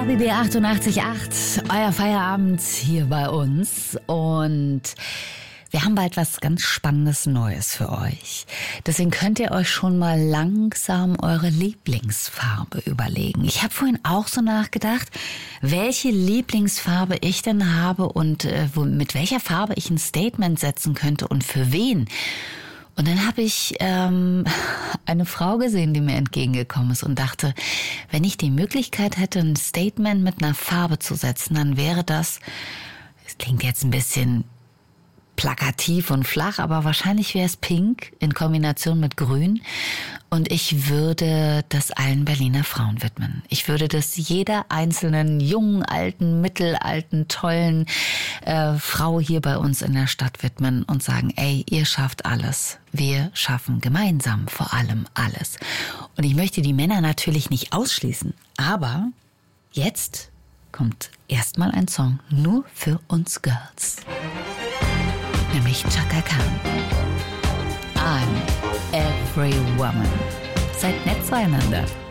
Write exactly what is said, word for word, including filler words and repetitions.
R B B achtundachtzig Komma acht, euer Feierabend hier bei uns. Und wir haben bald was ganz Spannendes Neues für euch. Deswegen könnt ihr euch schon mal langsam eure Lieblingsfarbe überlegen. Ich habe vorhin auch so nachgedacht, welche Lieblingsfarbe ich denn habe und äh, mit welcher Farbe ich ein Statement setzen könnte und für wen. Und dann habe ich ähm, eine Frau gesehen, die mir entgegengekommen ist und dachte, wenn ich die Möglichkeit hätte, ein Statement mit einer Farbe zu setzen, dann wäre das, es klingt jetzt ein bisschen plakativ und flach, aber wahrscheinlich wäre es pink in Kombination mit grün. Und ich würde das allen Berliner Frauen widmen. Ich würde das jeder einzelnen jungen, alten, mittelalten, tollen äh, Frau hier bei uns in der Stadt widmen und sagen, ey, ihr schafft alles. Wir schaffen gemeinsam vor allem alles. Und ich möchte die Männer natürlich nicht ausschließen, aber jetzt kommt erstmal ein Song nur für uns Girls. Nämlich Chaka Khan. I'm every woman. Seid nett zueinander.